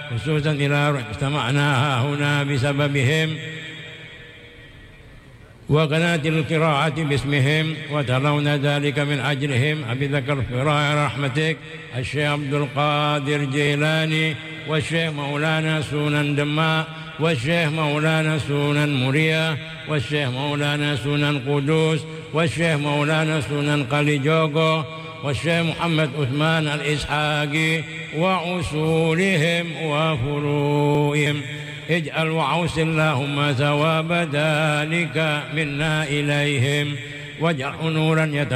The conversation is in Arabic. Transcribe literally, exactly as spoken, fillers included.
خصوصا إلى اجتمعنا هنا بسببهم، وقناة القراءة باسمهم، وترون ذلك من أجلهم. أبي ذكر في رحمتك الشيخ عبد القادر جيلاني، والشيخ مولانا سونان دماء، والشيخ مولانا سونان مريا، والشيخ مولانا سونان قدوس، والشيخ مولانا سونان قليجوغو، والشيخ محمد عثمان الإسحاقي، وأصولهم وفروعهم. اجعل وعوس اللهم ثواب ذلك منا إليهم، واجعل نورا يتنور